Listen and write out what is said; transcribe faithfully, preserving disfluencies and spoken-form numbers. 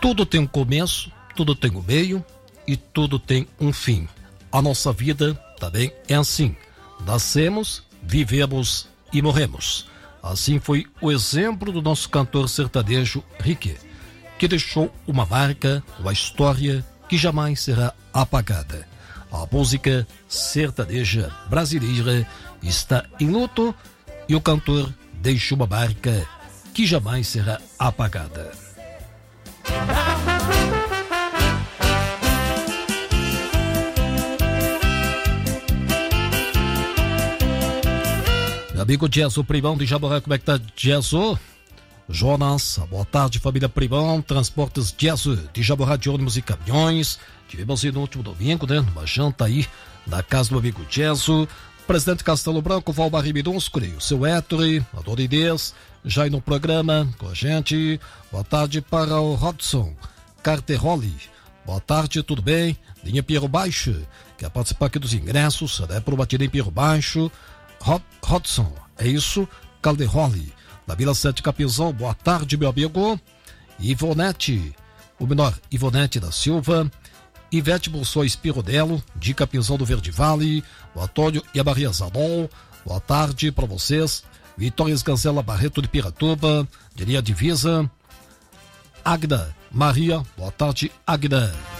Tudo tem um começo, tudo tem um meio e tudo tem um fim. A nossa vida também é assim. Nascemos, vivemos e morremos. Assim foi o exemplo do nosso cantor sertanejo Ricky, que deixou uma marca, uma história que jamais será apagada. A música sertaneja brasileira está em luto e o cantor deixou uma marca que jamais será apagada. Meu amigo Jesu Primão de Jaboré, como é que tá, Jesu? Jonas, boa tarde, família Primão, Transportes Jesu de Jaboré de ônibus e caminhões. Tivemos aí no último domingo, né, numa janta aí na casa do amigo Jesu. Presidente Castelo Branco, Valmar Minúsculo, o seu Héctor, a Dona Inês, já aí no programa com a gente. Boa tarde para o Rodson Carteroli. Boa tarde, tudo bem? Linha Pierro Baixo, quer participar aqui dos ingressos, né, para o Batida em Pierro Baixo. Rod, Rodson, é isso? Calderoli, da Vila Sete Capizão, boa tarde, meu amigo. Ivonete, o menor Ivonete da Silva. Ivete Bolsões Pirodelo, de Capizão do Verde Vale. O Antônio e a Maria Zanon, boa tarde para vocês. Vitória Escancela Barreto de Piratuba, de linha Divisa. Agda Maria, boa tarde, Agda.